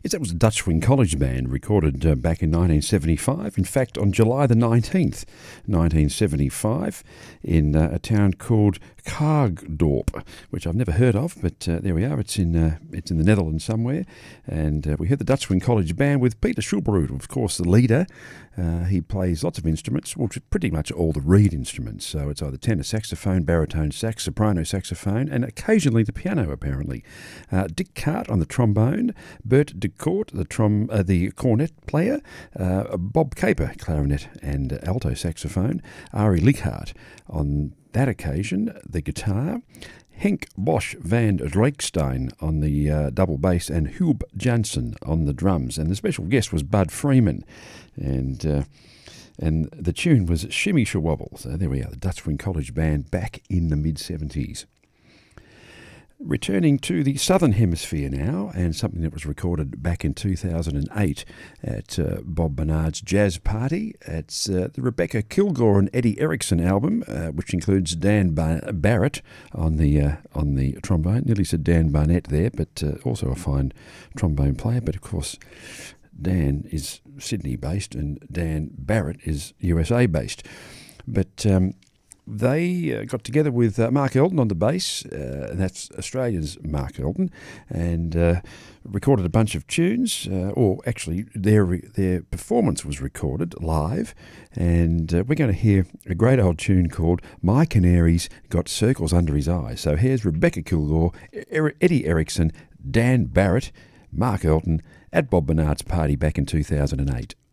Yes, that was a Dutch Swing College band recorded back in 1975. In fact, on July the 19th, 1975, in a town called Kaagdorp, which I've never heard of, but there we are. It's in the Netherlands somewhere. And we heard the Dutch Swing College band with Peter Schulberud, of course, the leader. He plays lots of instruments, well, pretty much all the reed instruments. So it's either tenor saxophone, baritone sax, soprano saxophone, and occasionally the piano, apparently. Dick Cart on the trombone, Bert de Court, the cornet player, Bob Caper, clarinet and alto saxophone, Arie Lichhardt on that occasion, the guitar, Henk Bosch van Dreekstein on the double bass, and Huub Jansen on the drums. And the special guest was Bud Freeman. And the tune was Shimmy Shawobble. So there we are, the Dutch Swing College band back in the mid-70s. Returning to the Southern Hemisphere now, and something that was recorded back in 2008 at Bob Bernard's Jazz Party. It's the Rebecca Kilgore and Eddie Erickson album, which includes Dan Barrett on the trombone. Nearly said Dan Barnett there, but also a fine trombone player. But of course, Dan is Sydney-based and Dan Barrett is USA-based. But they got together with Mark Eldon on the bass, that's Australia's Mark Eldon, and recorded a bunch of tunes, or actually their performance was recorded live, and we're going to hear a great old tune called My Canary's Got Circles Under His Eyes. So here's Rebecca Kilgore, Eddie Erickson, Dan Barrett, Mark Eldon at Bob Bernard's party back in 2008.